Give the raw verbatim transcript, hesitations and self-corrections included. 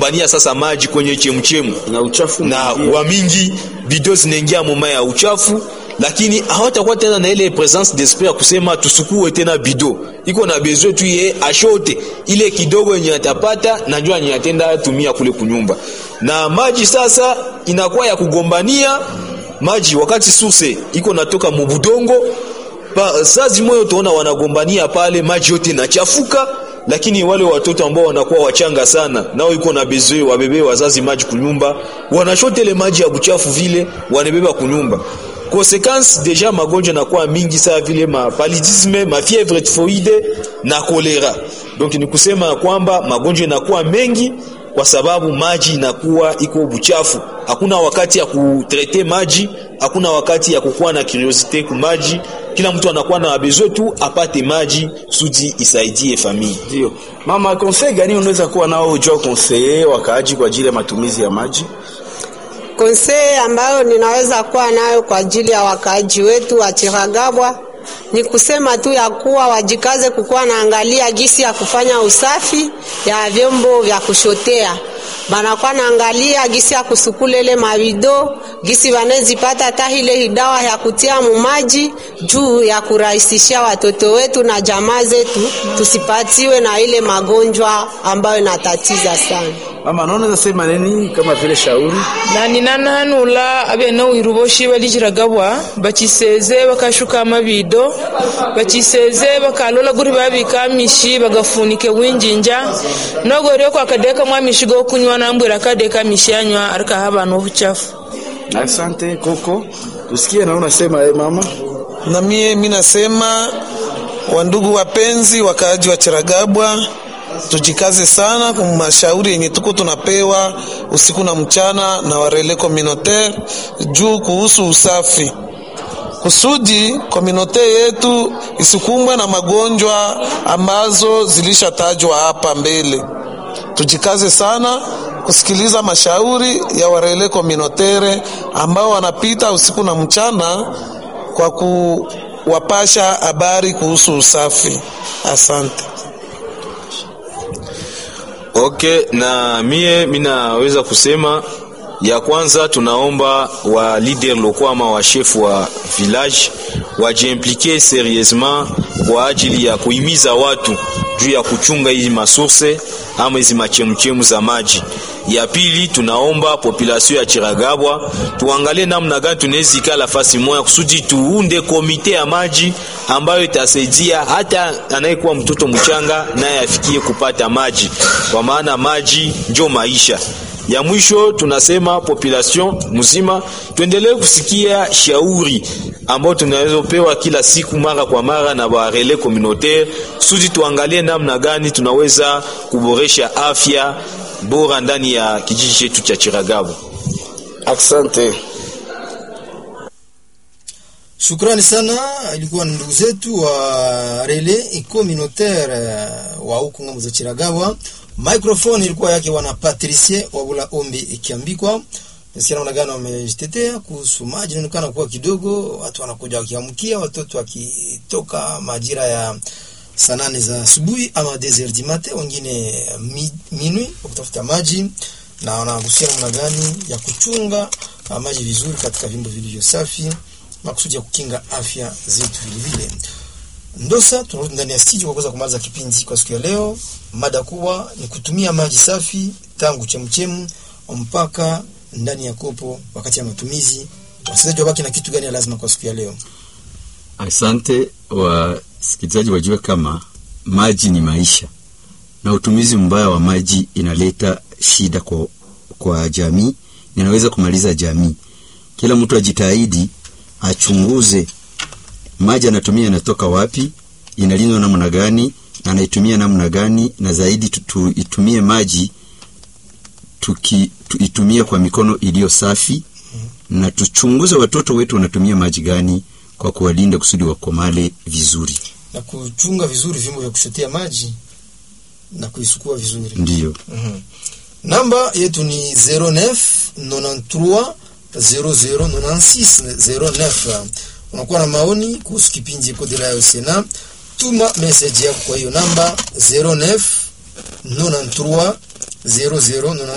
wanagombania sasa maji kwenye chemchemu na uchafu na wa mingi bidon zinaingia moma ya uchafu, lakini hawatakuwa tena na ile presence d'esprit kusema tusukue tena bidon. Iko na besoin tu ye ashote ile kidogo yenye atapata na njoo anyatenda tumia kule kunyumba. Na maji sasa inakuwa ya kugombania maji wakati source iko natoka mubudongo. Pa sazi moyo tuona wanagombania pale maji yote inachafuka, lakini wale watoto ambao wanakuwa wachanga sana nao iko na besoin wabebe wazazi maji kunyumba, wanashotele maji ya buchafu vile wanebeba kunyumba. Conséquence déjà magonjwa nakuwa mingi saa vile ma paludisme, ma fièvre typhoïde na kolera. Donc ni kusema kwamba magonjwa yanakuwa mengi kwa sababu maji inakuwa iko buchafu. Hakuna wakati ya kutrete maji, hakuna wakati ya kukuwa na curiosité ku maji. Kila mtu anakuwa na besoin tu apate maji sudi isaidie familia. Ndio. Mama, conseil gani unaweza kuwa nao ujao conseiller wakaaji kwa ajili ya matumizi ya maji? Conseil ambayo ninaweza kuwa nayo kwa ajili ya wakaaji wetu wa Chiragabwa ni kusema tu ya kuwa wajikaze kukuwa naangalia gisi ya kufanya usafi ya vyombo vya kushotea. Banakuwa naangalia gisi ya kusukulele mabido, gisi wanezipata hata ile hidawa ya kutia mumaji juu ya kurahisishia watoto wetu na jamaa zetu tusipatiwe na ile magonjwa ambayo inatatiza sana. Mama, naona nasema nini kama vile shauri? Na ninananula abeno iruboshi balijiragabwa bakiseze bakashuka amabido, bakiseze bakalola guri babika mishi bagafunike winjinja nogore kwa kadeka mwamishi go kunywa nambura kadeka mishanywa arika haba no uchafu. Asante Koko. Tusikie na unasema eh, mama. Na mie mimi nasema wandugu wapenzi wakaaji wa Chiragabwa, tujikaze sana kwa mashauri yenye tuko tunapewa usiku na mchana na warele communautaire juu kuhusu usafi, kusudi communautaire yetu isikumbwe na magonjwa ambazo zilishatajwa hapa mbele. Tujikaze sana kusikiliza mashauri ya warele communautaire ambao wanapita usiku na mchana kwa kuwapasha habari kuhusu usafi. Asante. Okay, na mie minaweza kusema ya kwanza tunaomba wa leader loko ama wa chef wa village wajiimplike sérieusement kwa ajili ya kuhimiza watu juu ya kuchunga hizi masource ama hizi machemchemu za maji. Ya pili tunaomba population ya Chiragabwa tuangalie namna gani tunaweza ikala fasi moja kusudi tuunde komite ya maji ambayo itasaidia hata anayekuwa mtoto mchanga naye afikie kupata maji, kwa maana maji ndio maisha. Ya mwisho tunasema population mzima tuendelee kusikia shauri ambao tunaweza pewa kila siku mara kwa mara na ba relais communautaire kusudi tuangalie namna gani tunaweza kuboresha afya bora ndani ya kijiji chetu cha Chiragabwa. Asante. Shukrani sana. Ilikuwa ndugu zetu wa relais communautaire wa huko ngambo za Chiragabwa. Microphone ilikuwa yake wana Patricie Wabula Ombi ikiambikwa. Nasikia namna gani wamejitetea kuhusu maji. Inaonekana kuwa kidogo watu wanakuja wakiamkia, watoto wakitoka majira ya saa nane za asubuhi ama deux heures du matin, wengine mi, minui kutafuta maji, na wanagusia namna gani ya kuchunga maji vizuri katika vyombo vilivyo safi makusudi ya kukinga afya zetu vile vile. Ndosa tunarudi ndani ya studio kwa kuweza kumaliza kipindi kwa siku ya leo. Mada kubwa ni kutumia maji safi tangu chemchemu mpaka ndani ya kopo wakati ya matumizi. Wasikilizaji wabaki na kitu gani lazima kwa siku ya leo? Asante. Wasikilizaji wajue kama maji ni maisha na utumizi mbaya wa maji inaleta shida kwa, kwa jamii, inaweza kumaliza jamii. Kila mtu ajitahidi achunguze maji anatumia yanatoka wapi, inalindwa namna gani na anaitumia namna gani, na zaidi tuitumie maji tuki tuitumie kwa mikono iliyo safi, na tuchunguze watoto wetu wanatumia maji gani kwa kuwalinda kusudi wakomale vizuri na kuchunga vizuri vyombo vya kushotea maji na kuisukua vizuri. Ndio. Mhm. Namba yetu ni zero neuf93 zero zero nine six zero neuf. Unakuwa na maoni kuhusu kipindi Kodi la Sena, tuma message yako kwa hiyo namba zero neuf93 zero zero